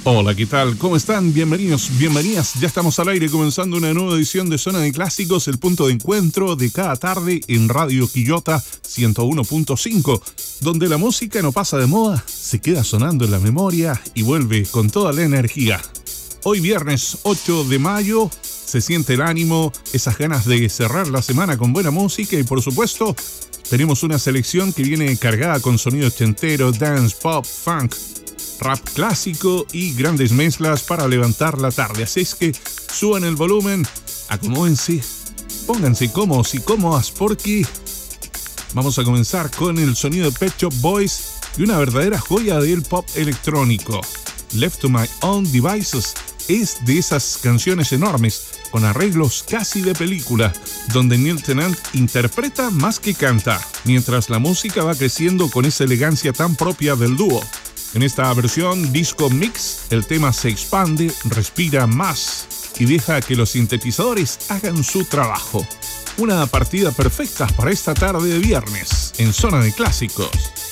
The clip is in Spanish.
Hola, ¿qué tal? ¿Cómo están? Bienvenidos, bienvenidas. Ya estamos al aire comenzando una nueva edición de Zona de Clásicos, el punto de encuentro de cada tarde en Radio Quillota 101.5, donde la música no pasa de moda, se queda sonando en la memoria y vuelve con toda la energía. Hoy viernes 8 de mayo, se siente el ánimo, esas ganas de cerrar la semana con buena música y por supuesto tenemos una selección que viene cargada con sonido ochentero, dance, pop, funk, rap clásico y grandes mezclas para levantar la tarde. Así es que suban el volumen, acomódense, pónganse cómodos y cómodas porque vamos a comenzar con el sonido de Pet Shop Boys y una verdadera joya del pop electrónico. Left to My Own Devices es de esas canciones enormes con arreglos casi de película, donde Neil Tennant interpreta más que canta, mientras la música va creciendo con esa elegancia tan propia del dúo. En esta versión Disco Mix, el tema se expande, respira más y deja que los sintetizadores hagan su trabajo. Una partida perfecta para esta tarde de viernes en Zona de Clásicos.